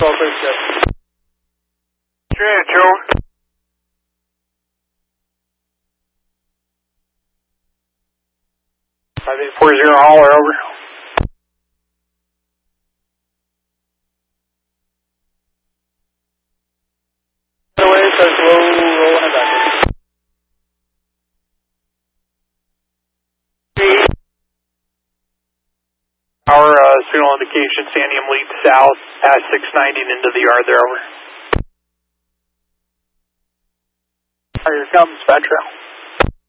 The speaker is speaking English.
Sure, Joe. 5840, holler, over. Away, says low, rolling it back. Our signal indication, Sandium lead south, past 690 and into the yard there, over. Here comes Petro.